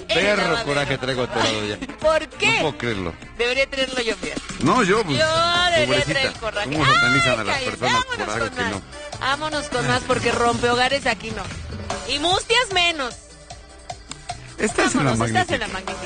Perro coraje traigo atorado ya. ¿Por qué? No puedo creerlo. Debería tenerlo yo, fíjate. No, yo, pues, Yo debería pobrecita. traer el coraje. ¿Cómo satanizan a las Cállate, personas por vámonos algo con que más. no? Vámonos con más porque rompehogares aquí no. Y mustias menos. Estás en la Vámonos, estás magnífica. en la magnífica.